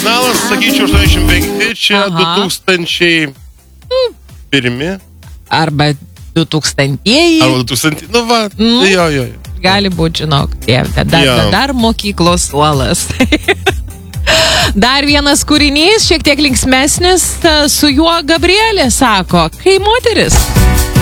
Originalas, sakyčiau, 85, čia 2001. Arba 2000-ieji. Arba 2000, nu va, jo. Gali būti, žinok, dar mokyklos suolas. Dar vienas kūrinys, šiek tiek linksmesnis, su juo Gabrielė sako, kai moteris